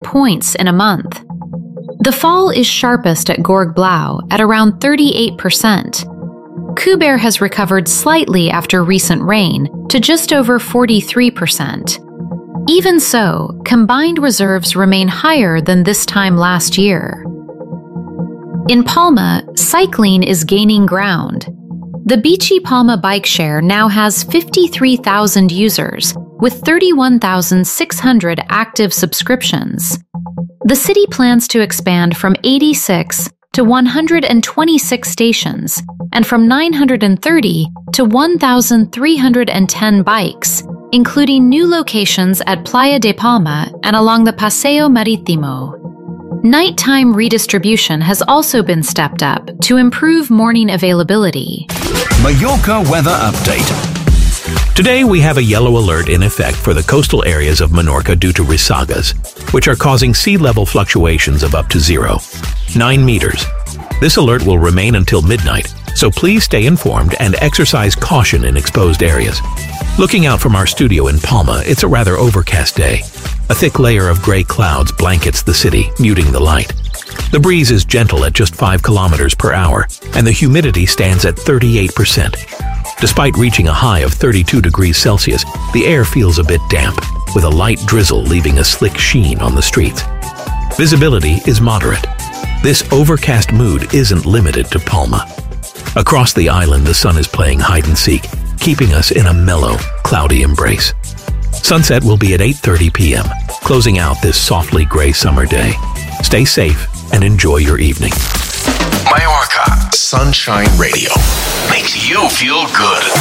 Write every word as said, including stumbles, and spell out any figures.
points in a month. The fall is sharpest at Gorg Blau at around thirty-eight percent. Kuber has recovered slightly after recent rain to just over forty-three percent. Even so, combined reserves remain higher than this time last year. In Palma, cycling is gaining ground. The Bici Palma bike share now has fifty-three thousand users, with thirty-one thousand six hundred active subscriptions. The city plans to expand from eighty-six to one hundred twenty-six stations, and from nine hundred thirty to one thousand three hundred ten bikes, including new locations at Playa de Palma and along the Paseo Marítimo. Nighttime redistribution has also been stepped up to improve morning availability. Mallorca weather update. Today we have a yellow alert in effect for the coastal areas of Menorca due to risagas, which are causing sea level fluctuations of up to zero, nine meters. This alert will remain until midnight, so please stay informed and exercise caution in exposed areas. Looking out from our studio in Palma, it's a rather overcast day. A thick layer of gray clouds blankets the city, muting the light. The breeze is gentle at just five kilometers per hour, and the humidity stands at thirty-eight percent. Despite reaching a high of thirty-two degrees Celsius, the air feels a bit damp, with a light drizzle leaving a slick sheen on the streets. Visibility is moderate. This overcast mood isn't limited to Palma. Across the island, the sun is playing hide-and-seek, keeping us in a mellow, cloudy embrace. Sunset will be at eight thirty p m, closing out this softly gray summer day. Stay safe and enjoy your evening. Mallorca Sunshine Radio makes you feel good.